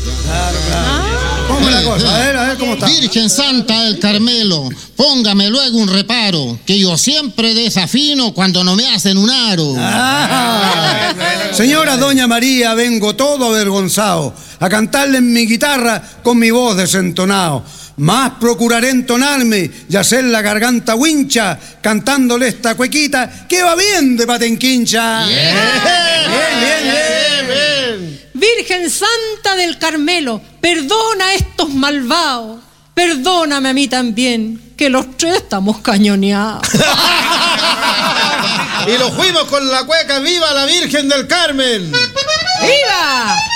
Claro. ¿Cómo es la cosa? A ver cómo está. Virgen Santa del Carmelo, póngame luego un reparo, que yo siempre desafino cuando no me hacen un aro. Señora Doña María, vengo todo avergonzado a cantarle en mi guitarra con mi voz desentonado. Más procuraré entonarme y hacer la garganta wincha cantándole esta cuequita que va bien de patenquincha. Bien. Virgen Santa del Carmelo, perdona a estos malvados, perdóname a mí también, que los tres estamos cañoneados. Y lo fuimos con la cueca, ¡viva la Virgen del Carmen! ¡Viva!